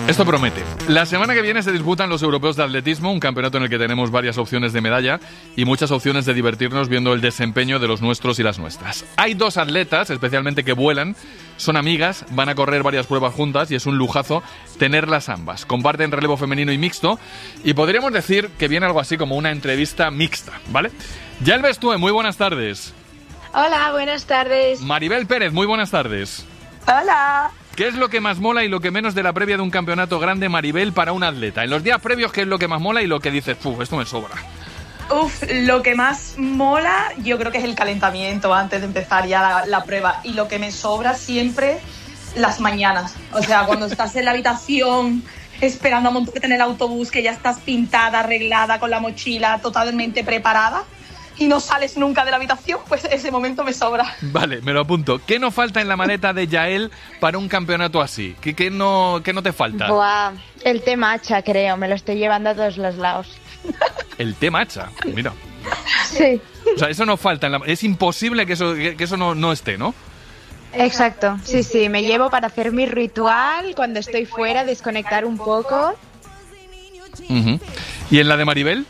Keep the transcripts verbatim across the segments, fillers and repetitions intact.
Esto promete. La semana que viene se disputan los europeos de atletismo, un campeonato en el que tenemos varias opciones de medalla y muchas opciones de divertirnos viendo el desempeño de los nuestros y las nuestras. Hay dos atletas, especialmente que vuelan, son amigas, van a correr varias pruebas juntas y es un lujazo tenerlas ambas. Comparten relevo femenino y mixto y podríamos decir que viene algo así como una entrevista mixta, ¿vale? Yael Bestúe, muy buenas tardes. Hola, buenas tardes. Maribel Pérez, muy buenas tardes. Hola. ¿Qué es lo que más mola y lo que menos de la previa de un campeonato grande, Maribel, para un atleta? En los días previos, ¿qué es lo que más mola y lo que dices, puf, esto me sobra? Uf, lo que más mola yo creo que es el calentamiento antes de empezar ya la, la prueba. Y lo que me sobra siempre, las mañanas. O sea, cuando estás en la habitación esperando a montarte en el autobús, que ya estás pintada, arreglada, con la mochila totalmente preparada y no sales nunca de la habitación, pues ese momento me sobra. Vale, me lo apunto. ¿Qué no falta en la maleta de Yael para un campeonato así? ¿Qué, qué, no, qué no te falta? Buah, el té matcha, creo. Me lo estoy llevando a todos los lados. El té matcha, mira. Sí. O sea, eso no falta. En la... Es imposible que eso, que, que eso no, no esté, ¿no? Exacto. Sí, sí. Me llevo para hacer mi ritual cuando estoy fuera, desconectar un poco. Uh-huh. ¿Y en la de Maribel?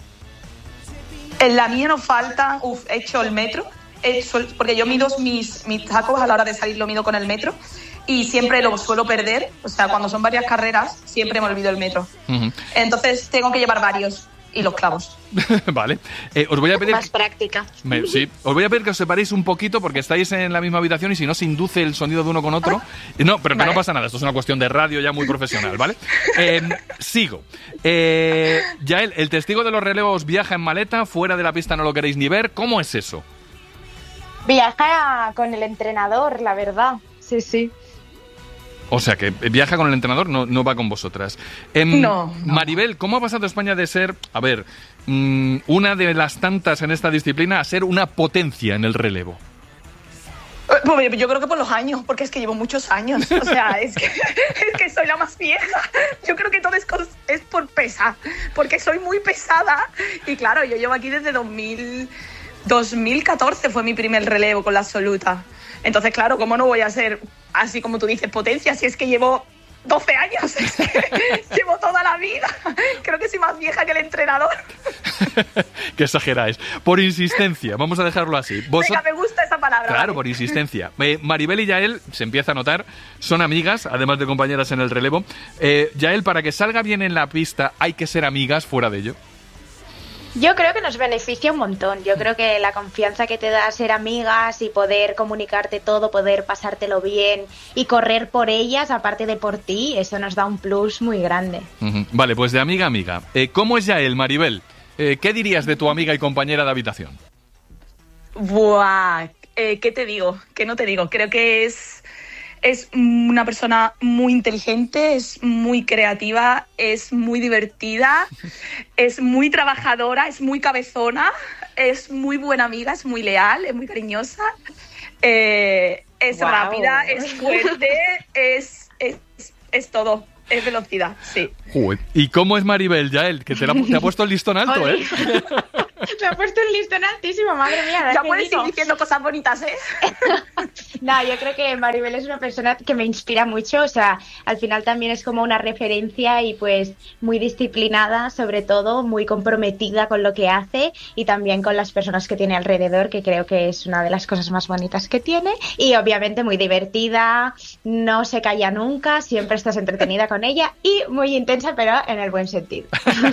En la mía no faltan, uf, he hecho el metro, he hecho, porque yo mido mis, mis tacos a la hora de salir, lo mido con el metro y siempre lo suelo perder, o sea, cuando son varias carreras siempre me olvido el metro. Uh-huh. Entonces tengo que llevar varios y los clavos. Vale, eh, os voy a pedir... Más práctica. Me, sí, os voy a pedir que os separéis un poquito porque estáis en la misma habitación y si no se induce el sonido de uno con otro. No, pero vale. Que no pasa nada, esto es una cuestión de radio ya muy profesional, ¿vale? Eh, sigo. Eh, Yael, el testigo de los relevos viaja en maleta, fuera de la pista no lo queréis ni ver. ¿Cómo es eso? Viaja con el entrenador, la verdad. Sí, sí. O sea, que viaja con el entrenador, no, no va con vosotras. Eh, no, no. Maribel, ¿cómo ha pasado España de ser, a ver, mmm, una de las tantas en esta disciplina a ser una potencia en el relevo? Pues yo creo que por los años, porque es que llevo muchos años. O sea, es que, es que soy la más vieja. Yo creo que todo es, es por pesa, porque soy muy pesada. Y claro, yo llevo aquí desde dos mil, dos mil catorce fue mi primer relevo con la absoluta. Entonces, claro, ¿cómo no voy a ser, así como tú dices, potencia si es que llevo doce años? Es que llevo toda la vida. Creo que soy más vieja que el entrenador. Qué exageráis. Por insistencia, vamos a dejarlo así. Vos... Venga, me gusta esa palabra. Claro, ¿vale? Por insistencia. Eh, Maribel y Yael, se empieza a notar, son amigas, además de compañeras en el relevo. Eh, Yael, para que salga bien en la pista, ¿hay que ser amigas fuera de ello? Yo creo que nos beneficia un montón. Yo creo que la confianza que te da ser amigas y poder comunicarte todo, poder pasártelo bien y correr por ellas, aparte de por ti, eso nos da un plus muy grande. Uh-huh. Vale, pues de amiga a amiga. Eh, ¿Cómo es Yael, Maribel? Eh, ¿Qué dirías de tu amiga y compañera de habitación? Buah, eh, ¿qué te digo? ¿Qué no te digo? Creo que es... Es una persona muy inteligente, es muy creativa, es muy divertida, es muy trabajadora, es muy cabezona, es muy buena amiga, es muy leal, es muy cariñosa, eh, es wow. rápida, es fuerte, es, es, es todo. Es velocidad, sí. Uy. ¿Y cómo es Maribel, Yael? Que te, la, te ha puesto el listón alto, ¿eh? Me ha puesto el listón altísimo, madre mía. Ya puedes ir diciendo cosas bonitas, ¿eh? No, yo creo que Maribel es una persona que me inspira mucho. O sea, al final también es como una referencia y pues muy disciplinada, sobre todo, muy comprometida con lo que hace y también con las personas que tiene alrededor, que creo que es una de las cosas más bonitas que tiene. Y obviamente muy divertida, no se calla nunca, siempre estás entretenida con ella y muy intensa, pero en el buen sentido.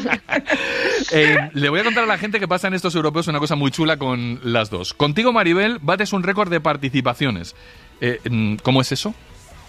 eh, le voy a contar a la gente que pasa en estos europeos una cosa muy chula con las dos. Contigo, Maribel, bates un récord de participaciones. Eh, ¿Cómo es eso?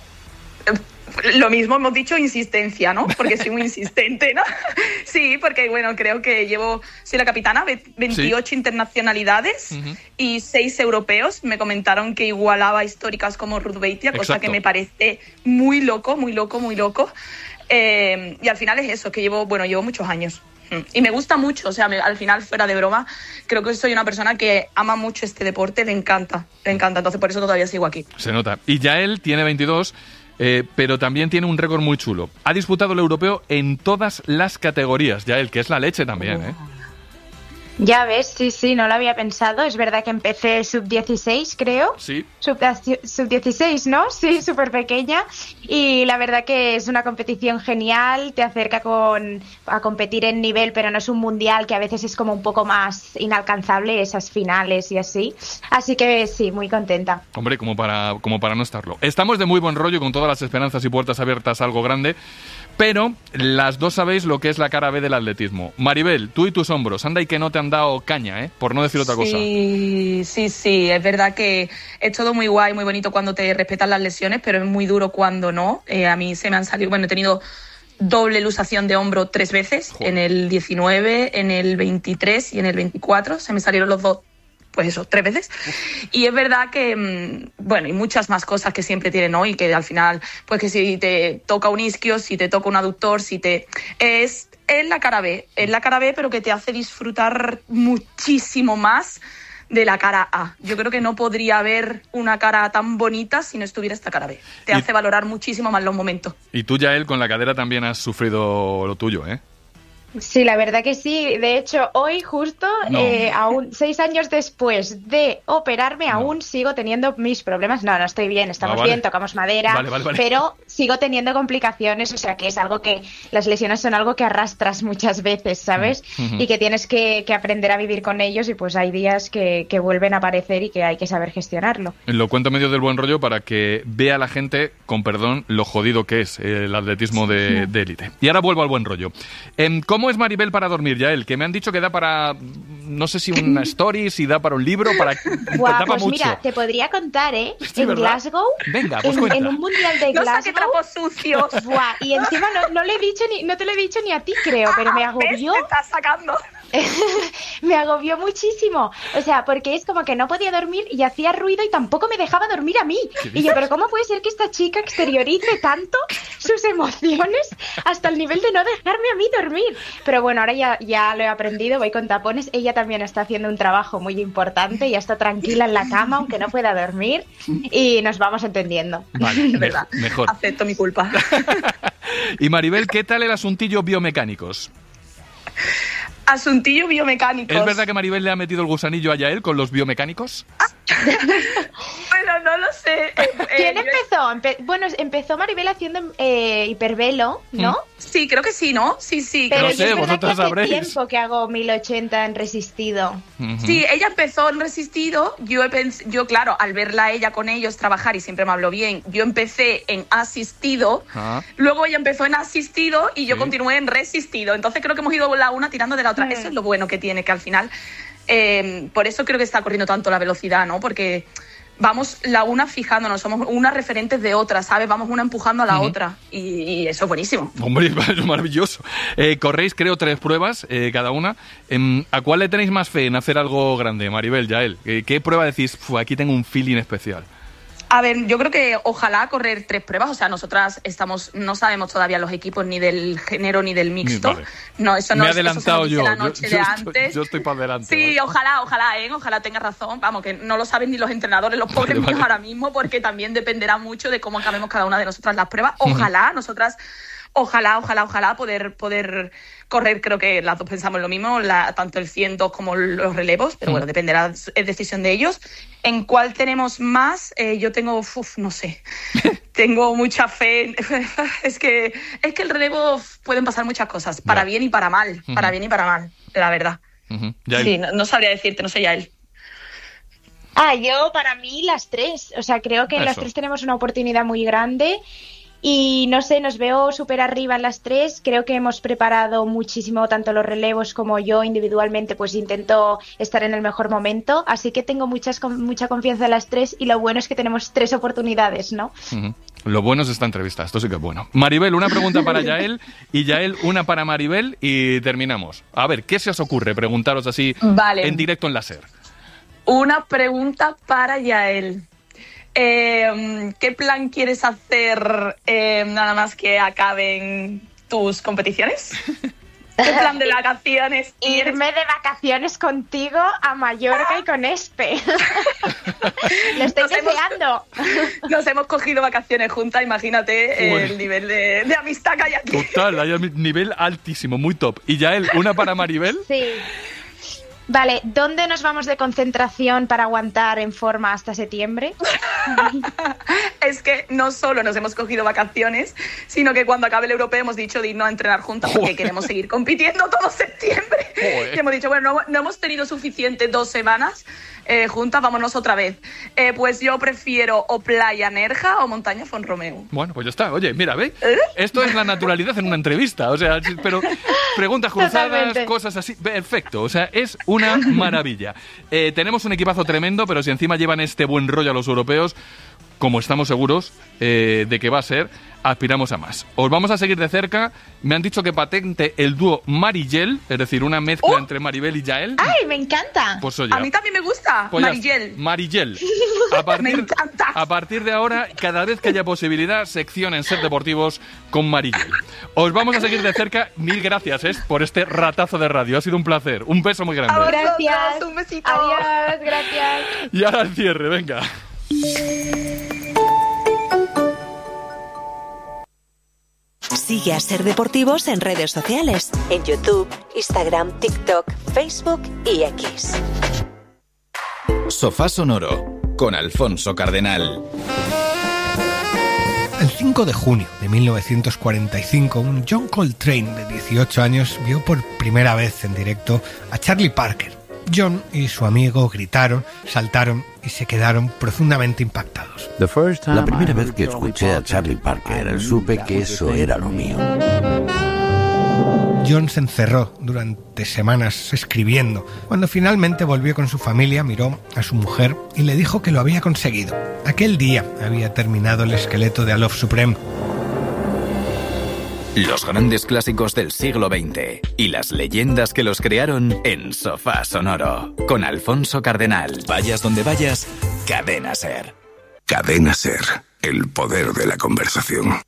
Lo mismo hemos dicho, insistencia, ¿no? Porque soy muy insistente, ¿no? Sí, porque, bueno, creo que llevo... Soy la capitana, veintiocho sí. internacionalidades uh-huh. y seis europeos. Me comentaron que igualaba históricas como Ruth Beitia, cosa que me parece muy loco, muy loco, muy loco. Eh, y al final es eso, que llevo, bueno, llevo muchos años. Y me gusta mucho, o sea, me, al final, fuera de broma, creo que soy una persona que ama mucho este deporte, le encanta, le encanta. Entonces, por eso todavía sigo aquí. Se nota. Y Yael tiene veintidós... Eh, pero también tiene un récord muy chulo. Ha disputado el europeo en todas las categorías, Yael, que es la leche también, ¿eh? Ya ves, sí, sí, no lo había pensado. Es verdad que empecé sub dieciséis, creo. Sí. Sub, sub dieciséis, ¿no? Sí, súper pequeña. Y la verdad que es una competición genial, te acerca con, a competir en nivel, pero no es un mundial, que a veces es como un poco más inalcanzable esas finales y así. Así que sí, muy contenta. Hombre, como para, como para no estarlo. Estamos de muy buen rollo, con todas las esperanzas y puertas abiertas a algo grande. Pero las dos sabéis lo que es la cara B del atletismo. Maribel, tú y tus hombros, anda y que no te han dado caña, ¿eh? Por no decir otra cosa. Sí, sí, sí, es verdad que es todo muy guay, muy bonito cuando te respetan las lesiones, pero es muy duro cuando no. Eh, a mí se me han salido, bueno, he tenido doble luxación de hombro tres veces, Joder. En el diecinueve, en el veintitrés y en el veinticuatro, se me salieron los dos. Pues eso, tres veces. Y es verdad que, bueno, y muchas más cosas que siempre tienen, ¿no? Y que al final, pues que si te toca un isquio, si te toca un aductor, si te... Es, es la cara B, es la cara B, pero que te hace disfrutar muchísimo más de la cara A. Yo creo que no podría haber una cara tan bonita si no estuviera esta cara B. Te y, hace valorar muchísimo más los momentos. Y tú, Yael, con la cadera también has sufrido lo tuyo, ¿eh? Sí, la verdad que sí. De hecho, hoy justo, no. eh, aún seis años después de operarme, no. aún sigo teniendo mis problemas. No, no estoy bien, estamos ah, vale. bien, tocamos madera, vale, vale, vale. pero sigo teniendo complicaciones. O sea, que es algo que las lesiones son algo que arrastras muchas veces, ¿sabes? Uh-huh. Y que tienes que, que aprender a vivir con ellos, y pues hay días que, que vuelven a aparecer y que hay que saber gestionarlo. Lo cuento medio del buen rollo para que vea la gente, con perdón, lo jodido que es el atletismo de, de élite. Y ahora vuelvo al buen rollo. ¿Cómo ¿Cómo es Maribel para dormir, Yael? Que me han dicho que da para, no sé si una story, si da para un libro, para... Buah, da pues mucho. Mira, te podría contar, ¿eh? Sí, en ¿verdad? Glasgow, Venga, pues en, en un mundial de Glasgow... No saque trapos sucios. Buah, y encima no, no, le he dicho ni, no te lo he dicho ni a ti, creo, pero me agobió... ¿Ves? Te estás sacando... me agobió muchísimo. O sea, porque es como que no podía dormir y hacía ruido y tampoco me dejaba dormir a mí. Y yo, pero ¿cómo puede ser que esta chica exteriorice tanto sus emociones hasta el nivel de no dejarme a mí dormir? Pero bueno, ahora ya, ya lo he aprendido, voy con tapones. Ella también está haciendo un trabajo muy importante, ya está tranquila en la cama, aunque no pueda dormir, y nos vamos entendiendo. Vale, verdad. Mejor. Acepto mi culpa. Y Maribel, ¿qué tal el asuntillo biomecánicos? Asuntillo biomecánicos. ¿Es verdad que Maribel le ha metido el gusanillo a Yael con los biomecánicos? Ah. Bueno, no lo sé. ¿Quién eh, empezó? Empe- bueno, empezó Maribel haciendo eh, hipervelo, ¿no? Sí, creo que sí, ¿no? Sí, sí. Pero no sé, es vosotros hace sabréis. tiempo que hago mil ochenta en resistido. Uh-huh. Sí, ella empezó en resistido. Yo, he pens- yo, claro, al verla a ella con ellos trabajar, y siempre me habló bien, yo empecé en asistido. Uh-huh. Luego ella empezó en asistido y yo sí. continué en resistido. Entonces creo que hemos ido la una tirando de la otra. Uh-huh. Eso es lo bueno que tiene, que al final... Eh, por eso creo que está corriendo tanto la velocidad, ¿no? Porque vamos la una fijándonos, somos unas referentes de otra, ¿sabes? Vamos una empujando a la uh-huh. otra, y, y eso es buenísimo. Hombre, es maravilloso. Eh, corréis, creo, tres pruebas eh, cada una. Eh, ¿A cuál le tenéis más fe en hacer algo grande, Maribel, Yael? ¿Qué, qué prueba decís? Aquí tengo un feeling especial. A ver, yo creo que ojalá correr tres pruebas. O sea, nosotras estamos, no sabemos todavía los equipos ni del género ni del mixto. Vale. No, eso no Me he adelantado eso yo. La noche yo, yo, de estoy, antes. yo estoy para adelante. Sí, ¿vale? ojalá, ojalá, ¿eh? Ojalá tenga razón. Vamos, que no lo saben ni los entrenadores, los pobres vale, vale. ahora mismo, porque también dependerá mucho de cómo acabemos cada una de nosotras las pruebas. Ojalá, uh-huh. nosotras, ojalá, ojalá, ojalá poder, poder correr. Creo que las dos pensamos lo mismo, la, tanto el cien dos como los relevos, pero uh-huh. bueno, dependerá, es decisión de ellos. ¿En cuál tenemos más? Eh, yo tengo, uf, no sé, tengo mucha fe. Es que es que el relevo pueden pasar muchas cosas, para yeah. bien y para mal, uh-huh. para bien y para mal, la verdad. Uh-huh. Sí, no, no sabría decirte, no sé ya él. Ah, yo para mí las tres, o sea, creo que en Eso. las tres tenemos una oportunidad muy grande. Y no sé, nos veo súper arriba en las tres. Creo que hemos preparado muchísimo, tanto los relevos como yo individualmente, pues intento estar en el mejor momento. Así que tengo muchas, mucha confianza en las tres, y lo bueno es que tenemos tres oportunidades, ¿no? Uh-huh. Lo bueno es esta entrevista, esto sí que es bueno. Maribel, una pregunta para Yael, y Yael, una para Maribel, y terminamos. A ver, ¿qué se os ocurre preguntaros así vale. en directo en la SER? Una pregunta para Yael. Eh, ¿Qué plan quieres hacer eh, nada más que acaben tus competiciones? ¿Qué plan de vacaciones? Irme de vacaciones contigo a Mallorca y con Espe. Lo estoy nos deseando. Hemos, nos hemos cogido vacaciones juntas, imagínate bueno. el nivel de, de amistad que hay aquí. Total, hay un nivel altísimo, muy top. ¿Y Yael, una para Maribel? Sí. Vale, ¿dónde nos vamos de concentración para aguantar en forma hasta septiembre? Es que no solo nos hemos cogido vacaciones, sino que cuando acabe el europeo hemos dicho de irnos a entrenar juntas porque queremos seguir compitiendo todo septiembre. Y hemos dicho, bueno, no, no hemos tenido suficiente dos semanas eh, juntas, vámonos otra vez. Eh, pues yo prefiero o Playa Nerja o Montaña Font-Romeu. Bueno, pues ya está. Oye, mira, ¿ve? ¿Eh? Esto es la naturalidad en una entrevista. O sea, pero preguntas cruzadas, Totalmente. Cosas así. Perfecto. O sea, es una maravilla. Eh, tenemos un equipazo tremendo, pero si encima llevan este buen rollo a los europeos, como estamos seguros eh, de que va a ser, aspiramos a más. Os vamos a seguir de cerca. Me han dicho que patente el dúo Marigel, es decir, una mezcla uh. entre Maribel y Yael. ¡Ay, me encanta! Pues oye, a mí también me gusta, pues Marigel. Marigel. A partir, me encanta. A partir de ahora, cada vez que haya posibilidad, sección en Ser Deportivos con Marigel. Os vamos a seguir de cerca. Mil gracias, ¿eh? por este ratazo de radio. Ha sido un placer. Un beso muy grande. Gracias. Un besito. Adiós, gracias. Y ahora el cierre, venga. Sigue a Ser Deportivos en redes sociales, en YouTube, Instagram, TikTok, Facebook y X. Sofá Sonoro con Alfonso Cardenal. El cinco de junio de mil novecientos cuarenta y cinco, un John Coltrane de dieciocho años vio por primera vez en directo a Charlie Parker. John y su amigo gritaron, saltaron y se quedaron profundamente impactados. La primera vez que escuché a Charlie Parker, supe que eso era lo mío. John se encerró durante semanas escribiendo. Cuando finalmente volvió con su familia, miró a su mujer y le dijo que lo había conseguido. Aquel día había terminado el esqueleto de A Love Supreme. Los grandes clásicos del siglo veinte y las leyendas que los crearon en Sofá Sonoro con Alfonso Cardenal. Vayas donde vayas, Cadena Ser. Cadena Ser, el poder de la conversación.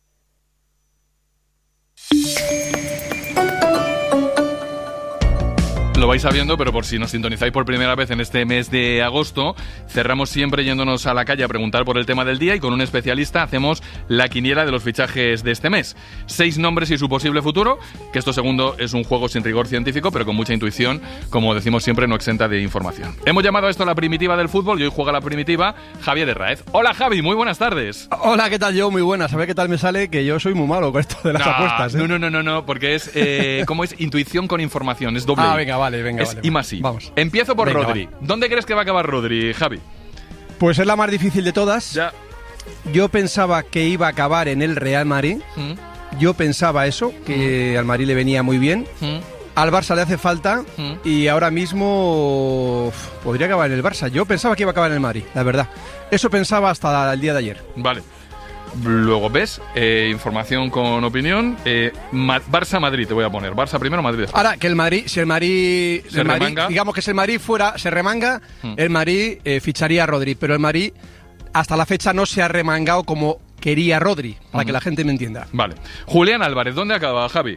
Lo vais sabiendo, pero por si nos sintonizáis por primera vez en este mes de agosto, cerramos siempre yéndonos a la calle a preguntar por el tema del día y con un especialista hacemos la quiniela de los fichajes de este mes. Seis nombres y su posible futuro, que esto segundo es un juego sin rigor científico, pero con mucha intuición, como decimos siempre, no exenta de información. Hemos llamado a esto la primitiva del fútbol y hoy juega la primitiva Javier Herráez. Hola Javi, muy buenas tardes. Hola, ¿qué tal? Yo, muy buenas. A ver qué tal me sale, que yo soy muy malo con esto de las no, apuestas. ¿eh? No, no, no, no, no, porque es, eh, ¿cómo es? Intuición con información, es doble. Ah, venga, vale, venga, es vale. I más I. Vamos. Empiezo por Venga, Rodri. vale. ¿Dónde crees que va a acabar Rodri, Javi? Pues es la más difícil de todas. Ya. Yo pensaba que iba a acabar en el Real Madrid. ¿Mm? Yo pensaba eso, que ¿Mm? al Madrid le venía muy bien. ¿Mm? Al Barça le hace falta ¿Mm? y ahora mismo uf, podría acabar en el Barça. Yo pensaba que iba a acabar en el Madrid, la verdad. Eso pensaba hasta el día de ayer. Vale. Luego, ¿ves? Eh, información con opinión. Eh, Ma- Barça-Madrid te voy a poner. Barça primero, Madrid después. Ahora, que el Madrid, si el Madrid, Se el Madrid remanga. digamos que si el Madrid fuera, se remanga, Hmm. el Madrid eh, ficharía a Rodri, pero el Madrid hasta la fecha no se ha remangado como quería Rodri, para Hmm. que la gente me entienda. Vale. Julián Álvarez, ¿dónde acaba, Javi?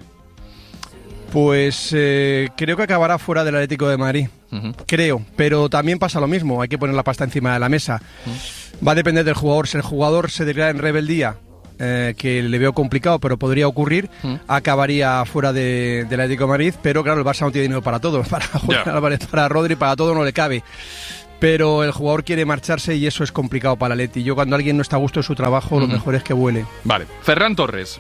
Pues eh, creo que acabará fuera del Atlético de Madrid. Uh-huh. Creo, pero también pasa lo mismo, hay que poner la pasta encima de la mesa. Uh-huh. Va a depender del jugador. Si el jugador se declara en rebeldía, eh, que le veo complicado, pero podría ocurrir, uh-huh. acabaría fuera de, del Atlético de Madrid, pero claro, el Barça no tiene dinero para todo. Para Julián yeah. Álvarez, para Rodri, para todo no le cabe. Pero el jugador quiere marcharse y eso es complicado para el Atleti. Yo cuando alguien no está a gusto en su trabajo, uh-huh. lo mejor es que vuele. Vale. Ferran Torres.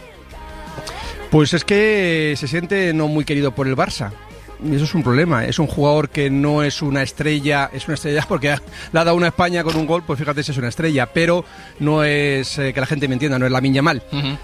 Pues es que se siente no muy querido por el Barça. Y eso es un problema. Es un jugador que no es una estrella, es una estrella porque ha, le ha dado una España con un gol, pues fíjate si es una estrella, pero no es, eh, que la gente me entienda, no es Lamine Yamal. Uh-huh.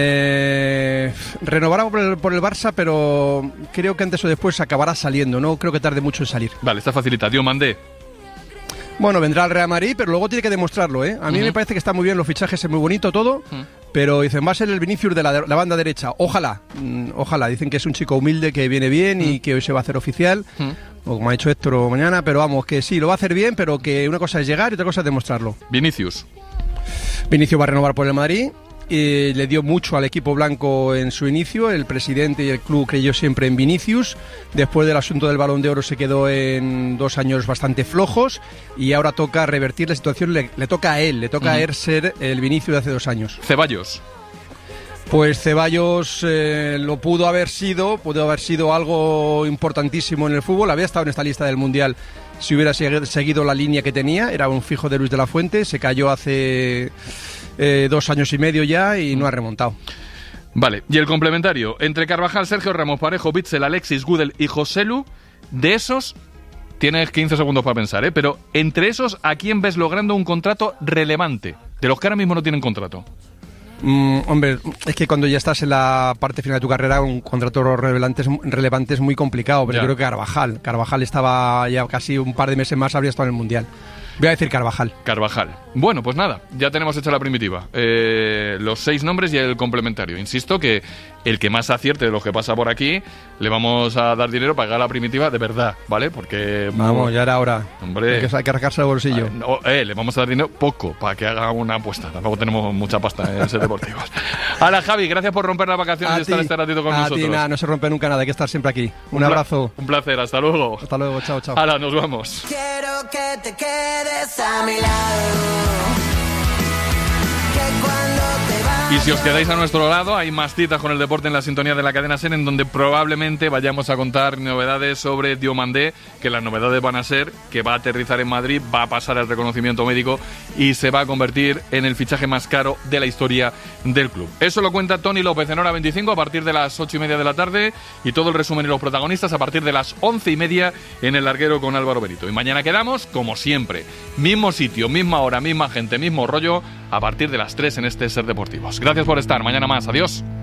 Eh, renovará por el, por el Barça, pero creo que antes o después acabará saliendo, no creo que tarde mucho en salir. Vale, está facilita. Diomandé. Bueno, vendrá al Real Madrid, pero luego tiene que demostrarlo, ¿eh? A mí uh-huh. me parece que está muy bien los fichajes, es muy bonito todo, uh-huh. pero dicen, va a ser el Vinicius de la, la banda derecha. Ojalá, mm, ojalá. Dicen que es un chico humilde, que viene bien uh-huh. y que hoy se va a hacer oficial, uh-huh. o como ha dicho Héctor o mañana, pero vamos, que sí, lo va a hacer bien, pero que una cosa es llegar y otra cosa es demostrarlo. Vinicius. Vinicius va a renovar por el Madrid. Eh, le dio mucho al equipo blanco en su inicio, el presidente y el club creyó siempre en Vinicius, después del asunto del Balón de Oro se quedó en dos años bastante flojos y ahora toca revertir la situación, le, le toca a él, le toca uh-huh. a él ser el Vinicius de hace dos años. Ceballos. Pues Ceballos eh, lo pudo haber sido, pudo haber sido algo importantísimo en el fútbol. Había estado en esta lista del Mundial si hubiera seguido la línea que tenía. Era un fijo de Luis de la Fuente, se cayó hace eh, dos años y medio ya y no ha remontado. Vale, y el complementario, entre Carvajal, Sergio Ramos, Parejo, Witsel, Alexis, Gudel y Joselu, de esos tienes quince segundos para pensar, ¿eh? Pero entre esos, ¿a quién ves logrando un contrato relevante? De los que ahora mismo no tienen contrato. Mm, hombre, es que cuando ya estás en la parte final de tu carrera, un contrato relevante es, relevante es muy complicado, pero ya. Yo creo que Carvajal. Carvajal estaba ya casi un par de meses más, habría estado en el Mundial. Voy a decir Carvajal. Carvajal. Bueno, pues nada, ya tenemos hecha la primitiva. Eh, los seis nombres y el complementario. Insisto que el que más acierte de los que pasa por aquí, le vamos a dar dinero para pagar la primitiva de verdad, ¿vale? Porque... Vamos, ya era hora. Hombre... Hay que, hay que rascarse el bolsillo. Ah, no, eh, le vamos a dar dinero poco para que haga una apuesta. Tampoco tenemos mucha pasta en Ser Deportivos. Hala, Javi, gracias por romper las vacaciones y estar este ratito con a nosotros. A ti, nada, no se rompe nunca nada, hay que estar siempre aquí. Un, un abrazo. Un placer, hasta luego. Hasta luego, chao, chao. Hala, nos vamos. Quiero que te quedes a mi lado. Que cuando te vas... Y si os quedáis a nuestro lado, hay más citas con el deporte en la sintonía de la cadena SER, en donde probablemente vayamos a contar novedades sobre Diomandé, que las novedades van a ser que va a aterrizar en Madrid, va a pasar el reconocimiento médico y se va a convertir en el fichaje más caro de la historia del club. Eso lo cuenta Tony López en Hora veinticinco a partir de las ocho y media de la tarde, y todo el resumen y los protagonistas a partir de las once y media en El Larguero con Álvaro Benito. Y mañana quedamos, como siempre, mismo sitio, misma hora, misma gente, mismo rollo, a partir de las tres en este Ser Deportivos. Gracias por estar. Mañana más. Adiós.